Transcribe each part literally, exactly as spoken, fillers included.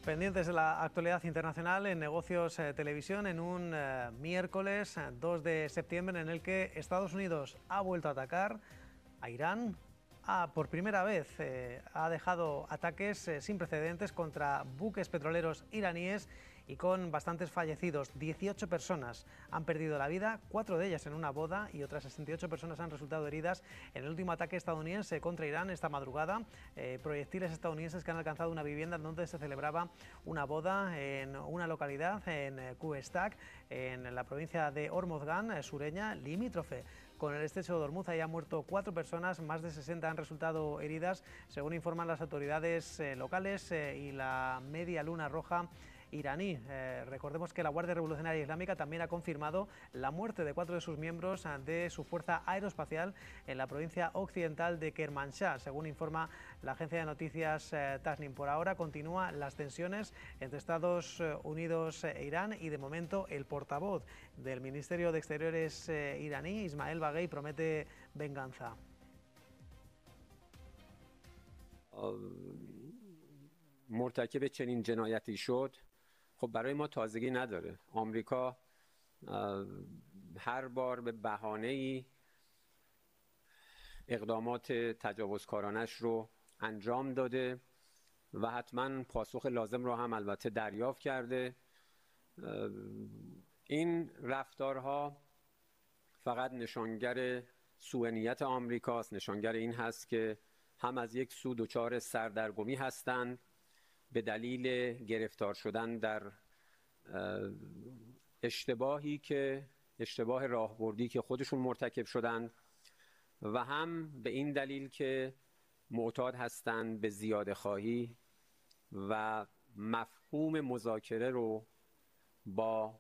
Pendientes de la actualidad internacional en Negocios eh, Televisión en un eh, miércoles dos de septiembre en el que Estados Unidos ha vuelto a atacar a Irán. Ha, por primera vez eh, ha dejado ataques eh, sin precedentes contra buques petroleros iraníes y con bastantes fallecidos. dieciocho personas han perdido la vida, cuatro de ellas en una boda y otras sesenta y ocho personas han resultado heridas en el último ataque estadounidense contra Irán esta madrugada. Eh, proyectiles estadounidenses que han alcanzado una vivienda donde se celebraba una boda en una localidad, en Qusayq, en la provincia de Hormozgan, sureña, limítrofe con el estrecho de Hormuz. Ahí han muerto cuatro personas, más de sesenta han resultado heridas, según informan las autoridades eh, locales eh, y la Media Luna Roja iraní. Eh, recordemos que la Guardia Revolucionaria Islámica también ha confirmado la muerte de cuatro de sus miembros de su fuerza aeroespacial en la provincia occidental de Kermanshah, según informa la agencia de noticias eh, Tasnim. Por ahora continúan las tensiones entre Estados Unidos e Irán y de momento el portavoz del Ministerio de Exteriores eh, iraní, Ismael Baghei, promete venganza. مرتکب چنین جنایتی شد خب برای ما تازگی نداره. آمریکا هر بار به بهانه‌ای اقدامات تجاوزکارانش رو انجام داده و حتما پاسخ لازم رو هم البته دریافت کرده. این رفتارها فقط نشانگر سوء نیت آمریکاست، نشانگر این هست که هم از یک سو دچار سردرگمی هستند به دلیل گرفتار شدن در اشتباهی که اشتباه راهبردی که خودشون مرتکب شدند و هم به این دلیل که معتاد هستند به زیاده خواهی و مفهوم مذاکره رو با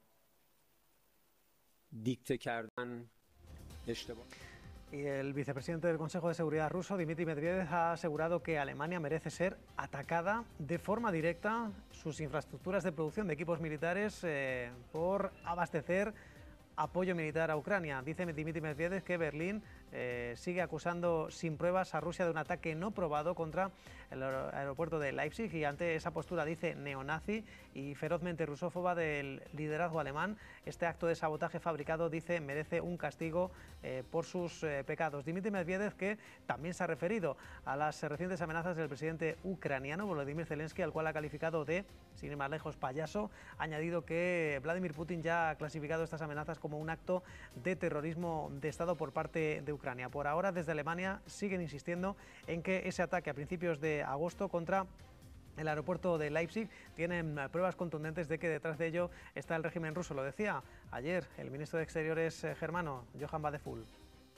دیکته کردن اشتباه. Y el vicepresidente del Consejo de Seguridad ruso, Dmitry Medvedev, ha asegurado que Alemania merece ser atacada de forma directa, sus infraestructuras de producción de equipos militares, eh, por abastecer apoyo militar a Ucrania. Dice Dmitry Medvedev que Berlín eh, sigue acusando sin pruebas a Rusia de un ataque no probado contra el aeropuerto de Leipzig, y ante esa postura, dice, neonazi y ferozmente rusófoba del liderazgo alemán, este acto de sabotaje fabricado, dice, merece un castigo eh, por sus eh, pecados. Dmitry Medvedev, que también se ha referido a las recientes amenazas del presidente ucraniano Volodymyr Zelensky, al cual ha calificado de, sin ir más lejos, payaso. Ha añadido que Vladimir Putin ya ha clasificado estas amenazas como un acto de terrorismo de Estado por parte de Ucrania. Por ahora, desde Alemania siguen insistiendo en que ese ataque a principios de agosto contra el aeropuerto de Leipzig tienen pruebas contundentes de que detrás de ello está el régimen ruso. Lo decía ayer el ministro de Exteriores germano, Johann Wadephul.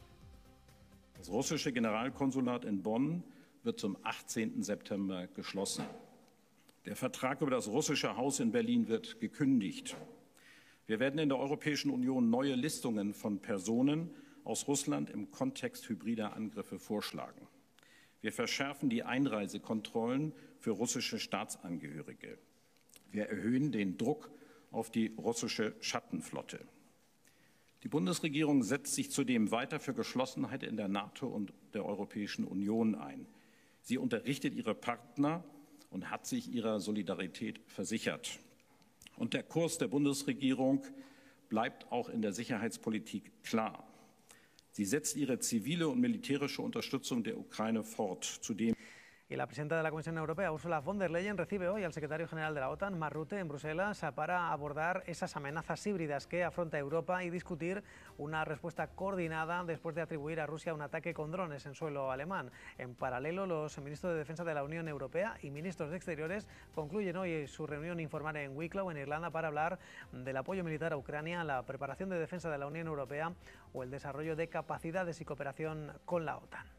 Das russische Generalkonsulat in Bonn wird zum achtzehnten September geschlossen. Der Vertrag über das russische Haus in Berlin wird gekündigt. Wir werden in der Europäischen Union neue Listungen von Personen aus Russland im Kontext hybrider Angriffe vorschlagen. Wir verschärfen die Einreisekontrollen für russische Staatsangehörige. Wir erhöhen den Druck auf die russische Schattenflotte. Die Bundesregierung setzt sich zudem weiter für Geschlossenheit in der NATO und der Europäischen Union ein. Sie unterrichtet ihre Partner und hat sich ihrer Solidarität versichert. Und der Kurs der Bundesregierung bleibt auch in der Sicherheitspolitik klar. Sie setzt ihre zivile und militärische Unterstützung der Ukraine fort. Zudem Y la presidenta de la Comisión Europea, Ursula von der Leyen, recibe hoy al secretario general de la OTAN, Mark Rutte, en Bruselas para abordar esas amenazas híbridas que afronta Europa y discutir una respuesta coordinada después de atribuir a Rusia un ataque con drones en suelo alemán. En paralelo, los ministros de Defensa de la Unión Europea y ministros de Exteriores concluyen hoy su reunión informal en Wicklow, en Irlanda, para hablar del apoyo militar a Ucrania, la preparación de defensa de la Unión Europea o el desarrollo de capacidades y cooperación con la OTAN.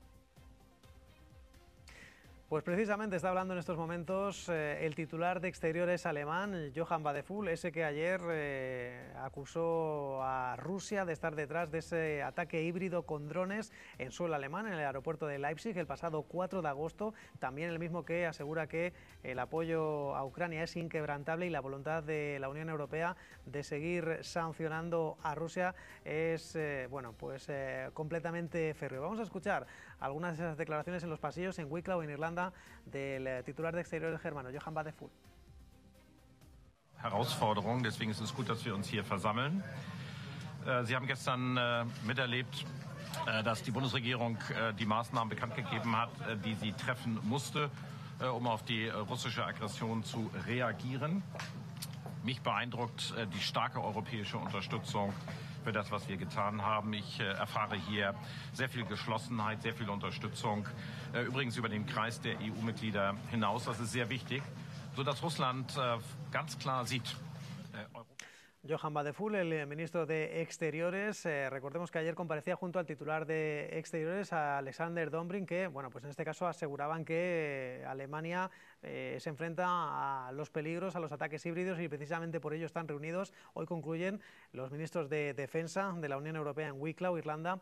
Pues precisamente está hablando en estos momentos eh, el titular de Exteriores alemán, Johann Wadephul, ese que ayer eh, acusó a Rusia de estar detrás de ese ataque híbrido con drones en suelo alemán en el aeropuerto de Leipzig el pasado cuatro de agosto. También el mismo que asegura que el apoyo a Ucrania es inquebrantable y la voluntad de la Unión Europea de seguir sancionando a Rusia es eh, bueno, pues, eh, completamente férreo. Vamos a escuchar algunas de esas declaraciones en los pasillos en Wicklow, en Irlanda, del titular de Exteriores germano, Johann Wadephul. Herausforderung. Deswegen ist es gut, dass wir uns hier versammeln. Sie haben gestern miterlebt, dass die Bundesregierung die Maßnahmen bekannt gegeben hat, die sie treffen musste, um auf die russische Aggression zu reagieren. Mich beeindruckt die starke europäische Unterstützung für das, was wir getan haben. Ich erfahre hier sehr viel Geschlossenheit, sehr viel Unterstützung, übrigens über den Kreis der E U-Mitglieder hinaus. Das ist sehr wichtig, sodass Russland ganz klar sieht, Johan Vadeful, el ministro de Exteriores, eh, recordemos que ayer comparecía junto al titular de Exteriores, a Alexander Dobrindt, que, bueno, pues en este caso aseguraban que eh, Alemania eh, se enfrenta a los peligros, a los ataques híbridos y precisamente por ello están reunidos. Hoy concluyen los ministros de Defensa de la Unión Europea en Wicklow, Irlanda,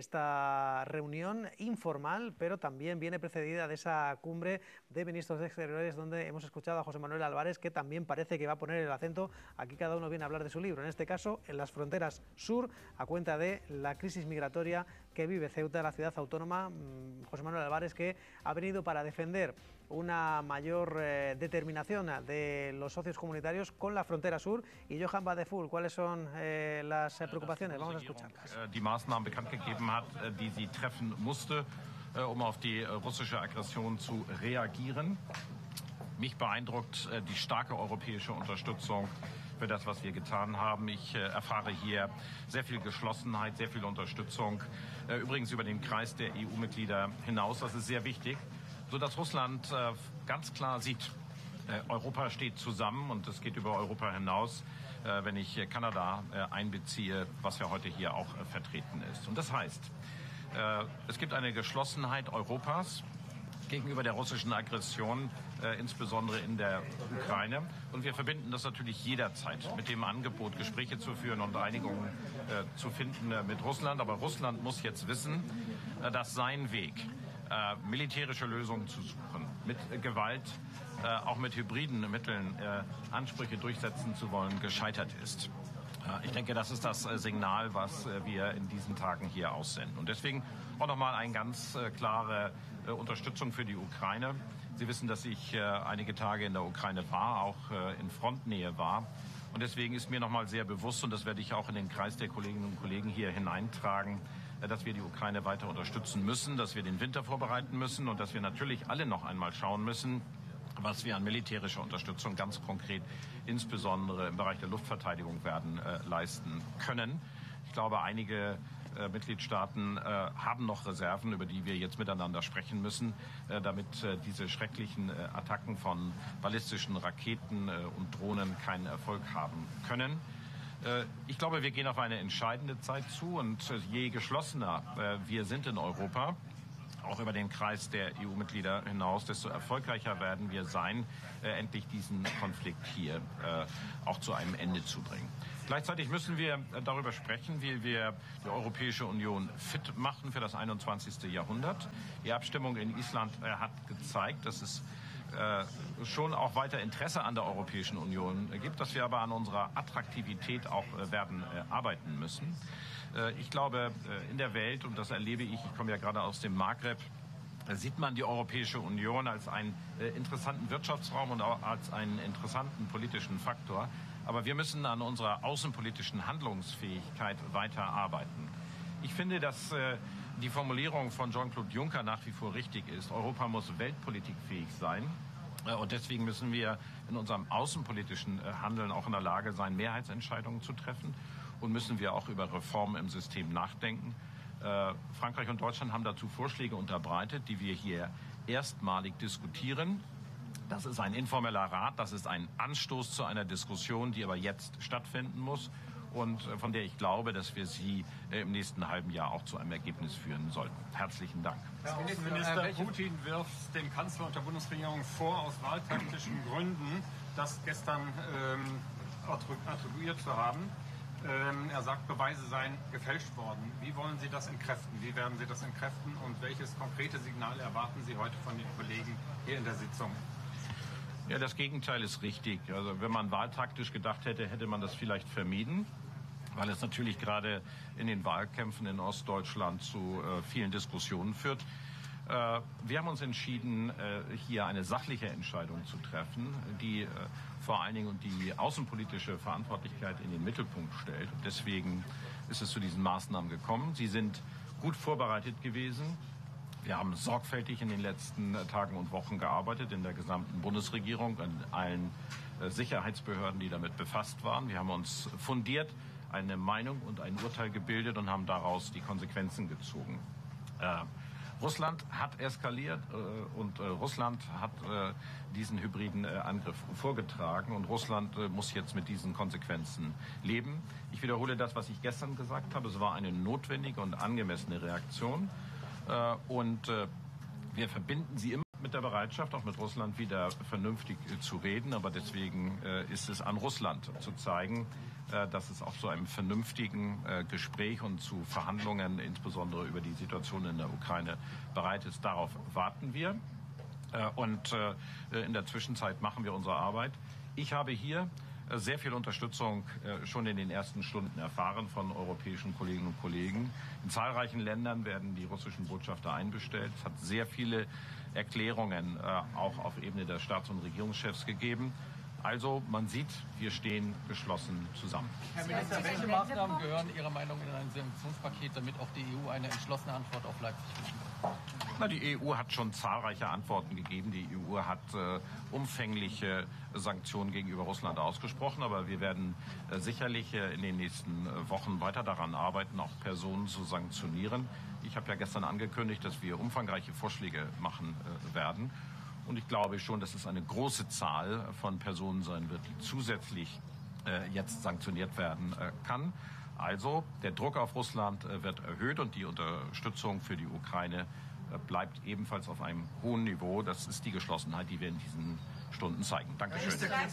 esta reunión informal, pero también viene precedida de esa cumbre de ministros de Exteriores donde hemos escuchado a José Manuel Álvarez, que también parece que va a poner el acento, aquí cada uno viene a hablar de su libro, en este caso en las fronteras sur, a cuenta de la crisis migratoria que vive Ceuta, la ciudad autónoma. José Manuel Álvarez, que ha venido para defender una mayor eh, determinación de los socios comunitarios con la frontera sur. Y Johan Vadeful, ¿cuáles son eh, las eh, preocupaciones? Vamos a escucharlas. Die Maßnahmen bekannt gegeben hat, die sie treffen musste, um auf die russische Aggression zu reagieren. Mich beeindruckt die starke europäische Unterstützung für das, was wir getan haben. Ich äh, erfahre hier sehr viel Geschlossenheit, sehr viel Unterstützung, äh, übrigens über den Kreis der E U-Mitglieder hinaus. Das ist sehr wichtig, sodass Russland äh, ganz klar sieht, äh, Europa steht zusammen und es geht über Europa hinaus, äh, wenn ich Kanada äh, einbeziehe, was ja heute hier auch äh, vertreten ist. Und das heißt, äh, es gibt eine Geschlossenheit Europas gegenüber der russischen Aggression, äh, insbesondere in der Ukraine. Und wir verbinden das natürlich jederzeit mit dem Angebot, Gespräche zu führen und Einigungen äh, zu finden äh, mit Russland. Aber Russland muss jetzt wissen, äh, dass sein Weg, äh, militärische Lösungen zu suchen, mit äh, Gewalt, äh, auch mit hybriden Mitteln äh, Ansprüche durchsetzen zu wollen, gescheitert ist. Ich denke, das ist das Signal, was wir in diesen Tagen hier aussenden. Und deswegen auch nochmal eine ganz klare Unterstützung für die Ukraine. Sie wissen, dass ich einige Tage in der Ukraine war, auch in Frontnähe war. Und deswegen ist mir nochmal sehr bewusst, und das werde ich auch in den Kreis der Kolleginnen und Kollegen hier hineintragen, dass wir die Ukraine weiter unterstützen müssen, dass wir den Winter vorbereiten müssen und dass wir natürlich alle noch einmal schauen müssen, was wir an militärischer Unterstützung ganz konkret, insbesondere im Bereich der Luftverteidigung, werden äh, leisten können. Ich glaube, einige äh, Mitgliedstaaten äh, haben noch Reserven, über die wir jetzt miteinander sprechen müssen, äh, damit äh, diese schrecklichen äh, Attacken von ballistischen Raketen äh, und Drohnen keinen Erfolg haben können. Äh, ich glaube, wir gehen auf eine entscheidende Zeit zu und äh, je geschlossener äh, wir sind in Europa, auch über den Kreis der E U-Mitglieder hinaus, desto erfolgreicher werden wir sein, äh, endlich diesen Konflikt hier äh, auch zu einem Ende zu bringen. Gleichzeitig müssen wir äh, darüber sprechen, wie wir die Europäische Union fit machen für das einundzwanzigste Jahrhundert. Die Abstimmung in Island äh, hat gezeigt, dass es äh, schon auch weiter Interesse an der Europäischen Union äh, gibt, dass wir aber an unserer Attraktivität auch äh, werden äh, arbeiten müssen. Ich glaube, in der Welt, und das erlebe ich, ich komme ja gerade aus dem Maghreb, sieht man die Europäische Union als einen interessanten Wirtschaftsraum und auch als einen interessanten politischen Faktor. Aber wir müssen an unserer außenpolitischen Handlungsfähigkeit weiter arbeiten. Ich finde, dass die Formulierung von Jean-Claude Juncker nach wie vor richtig ist. Europa muss weltpolitikfähig sein. Und deswegen müssen wir in unserem außenpolitischen Handeln auch in der Lage sein, Mehrheitsentscheidungen zu treffen. Und müssen wir auch über Reformen im System nachdenken. Äh, Frankreich und Deutschland haben dazu Vorschläge unterbreitet, die wir hier erstmalig diskutieren. Das ist ein informeller Rat, das ist ein Anstoß zu einer Diskussion, die aber jetzt stattfinden muss und äh, von der ich glaube, dass wir sie äh, im nächsten halben Jahr auch zu einem Ergebnis führen sollten. Herzlichen Dank. Herr Außenminister, Putin wirft dem Kanzler und der Bundesregierung vor, aus wahltaktischen Gründen das gestern ähm, attribuiert zu haben. Er sagt, Beweise seien gefälscht worden. Wie wollen Sie das entkräften? Wie werden Sie das entkräften? Und welches konkrete Signal erwarten Sie heute von den Kollegen hier in der Sitzung? Ja, das Gegenteil ist richtig. Also wenn man wahltaktisch gedacht hätte, hätte man das vielleicht vermieden, weil es natürlich gerade in den Wahlkämpfen in Ostdeutschland zu äh, vielen Diskussionen führt. Wir haben uns entschieden, hier eine sachliche Entscheidung zu treffen, die vor allen Dingen die außenpolitische Verantwortlichkeit in den Mittelpunkt stellt. Deswegen ist es zu diesen Maßnahmen gekommen. Sie sind gut vorbereitet gewesen. Wir haben sorgfältig in den letzten Tagen und Wochen gearbeitet, in der gesamten Bundesregierung, in allen Sicherheitsbehörden, die damit befasst waren. Wir haben uns fundiert eine Meinung und ein Urteil gebildet und haben daraus die Konsequenzen gezogen. Äh, Russland hat eskaliert äh, und äh, Russland hat äh, diesen hybriden äh, Angriff vorgetragen und Russland äh, muss jetzt mit diesen Konsequenzen leben. Ich wiederhole das, was ich gestern gesagt habe. Es war eine notwendige und angemessene Reaktion äh, und äh, wir verbinden sie immer mit der Bereitschaft, auch mit Russland wieder vernünftig äh, zu reden. Aber deswegen äh, ist es an Russland zu zeigen, dass es auch zu einem vernünftigen Gespräch und zu Verhandlungen, insbesondere über die Situation in der Ukraine, bereit ist. Darauf warten wir. Und in der Zwischenzeit machen wir unsere Arbeit. Ich habe hier sehr viel Unterstützung schon in den ersten Stunden erfahren von europäischen Kolleginnen und Kollegen. In zahlreichen Ländern werden die russischen Botschafter einbestellt. Es hat sehr viele Erklärungen auch auf Ebene der Staats- und Regierungschefs gegeben. Also, man sieht, wir stehen geschlossen zusammen. Herr Minister, welche Maßnahmen gehören Ihrer Meinung nach in ein Sanktionspaket, damit auch die E U eine entschlossene Antwort auf Leipzig findet? Na, die E U hat schon zahlreiche Antworten gegeben. Die E U hat äh, umfängliche Sanktionen gegenüber Russland ausgesprochen. Aber wir werden äh, sicherlich äh, in den nächsten äh, Wochen weiter daran arbeiten, auch Personen zu sanktionieren. Ich habe ja gestern angekündigt, dass wir umfangreiche Vorschläge machen äh, werden. Und ich glaube schon, dass es eine große Zahl von Personen sein wird, die zusätzlich äh, jetzt sanktioniert werden äh, kann. Also der Druck auf Russland äh, wird erhöht und die Unterstützung für die Ukraine äh, bleibt ebenfalls auf einem hohen Niveau. Das ist die Geschlossenheit, die wir in diesen Stunden zeigen. Dankeschön.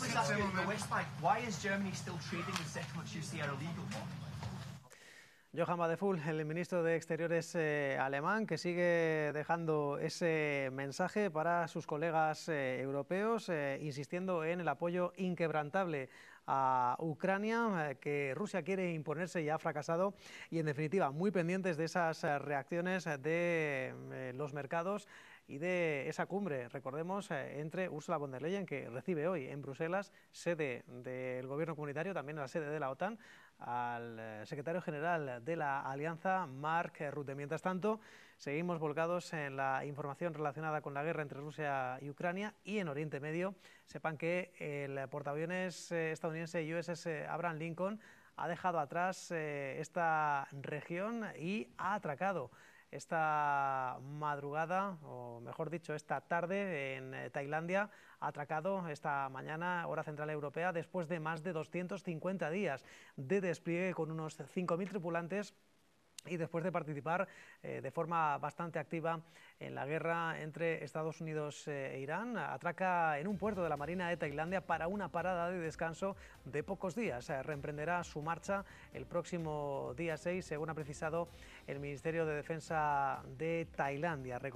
Johann Wadephul, el ministro de Exteriores eh, alemán, que sigue dejando ese mensaje para sus colegas eh, europeos, eh, insistiendo en el apoyo inquebrantable a Ucrania, eh, que Rusia quiere imponerse y ha fracasado, y en definitiva muy pendientes de esas eh, reacciones de eh, los mercados y de esa cumbre, recordemos, eh, entre Ursula von der Leyen, que recibe hoy en Bruselas, sede del gobierno comunitario, también la sede de la OTAN, al secretario general de la Alianza, Mark Rutte. Mientras tanto, seguimos volcados en la información relacionada con la guerra entre Rusia y Ucrania y en Oriente Medio. Sepan que el portaaviones estadounidense U S S Abraham Lincoln ha dejado atrás esta región y ha atracado esta madrugada, o mejor dicho, esta tarde en Tailandia. Ha atracado esta mañana, hora central europea, después de más de doscientos cincuenta días de despliegue con unos cinco mil tripulantes y después de participar eh, de forma bastante activa en la guerra entre Estados Unidos e Irán. Atraca en un puerto de la Marina de Tailandia para una parada de descanso de pocos días. Eh, reemprenderá su marcha el próximo día seis, según ha precisado el Ministerio de Defensa de Tailandia.